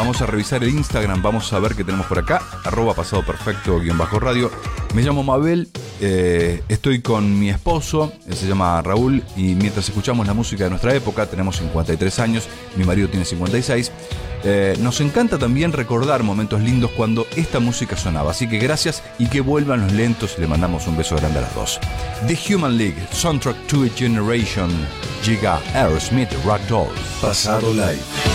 Vamos a revisar el Instagram, vamos a ver qué tenemos por acá, @pasadoperfecto_radio. Me llamo Mabel, estoy con mi esposo, él se llama Raúl, y mientras escuchamos la música de nuestra época, tenemos 53 años, mi marido tiene 56, nos encanta también recordar momentos lindos cuando esta música sonaba, así que gracias y que vuelvan los lentos, le mandamos un beso grande a las dos. The Human League, Soundtrack to a Generation, llega Aerosmith, Ragdoll. Pasado Live.